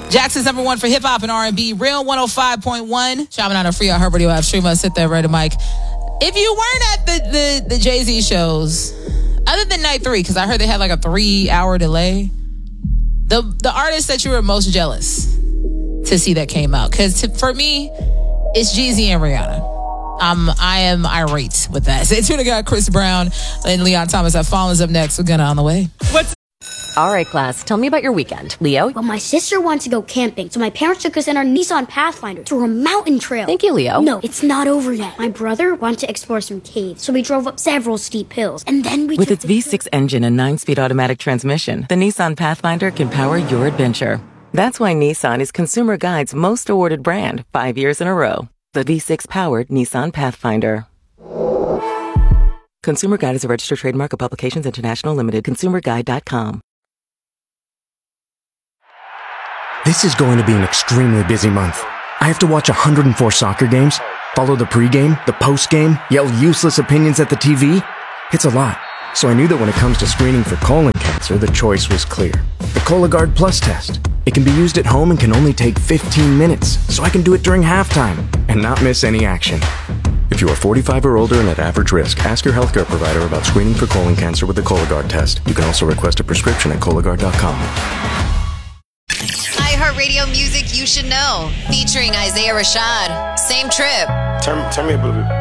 Jackson's number one for hip hop and R&B. Real 105.1. Shopping on a free Heart Radio app. Stream us. Sit there, right to mic. If you weren't at the Jay-Z shows, other than night 3, because I heard they had like a 3-hour delay, the artist that you were most jealous to see that came out, because for me, it's Jeezy and Rihanna. I am irate with that. Stay tuned. I got Chris Brown and Leon Thomas at Fallon's up next. We're gonna on the way. All right, class, tell me about your weekend. Leo? Well, my sister wanted to go camping, so my parents took us in our Nissan Pathfinder through a mountain trail. Thank you, Leo. No, it's not over yet. My brother wanted to explore some caves, so we drove up several steep hills, and then we With its V6 engine and 9-speed automatic transmission, the Nissan Pathfinder can power your adventure. That's why Nissan is Consumer Guide's most awarded brand 5 years in a row. The V6-powered Nissan Pathfinder. Consumer Guide is a registered trademark of Publications International Limited. ConsumerGuide.com. This is going to be an extremely busy month. I have to watch 104 soccer games, follow the pregame, the postgame, yell useless opinions at the TV. It's a lot. So I knew that when it comes to screening for colon cancer, the choice was clear. The Cologuard Plus test. It can be used at home and can only take 15 minutes, so I can do it during halftime and not miss any action. If you are 45 or older and at average risk, ask your healthcare provider about screening for colon cancer with the Cologuard test. You can also request a prescription at Cologuard.com. iHeartRadio music you should know. Featuring Isaiah Rashad. Same trip. Turn me up a little bit.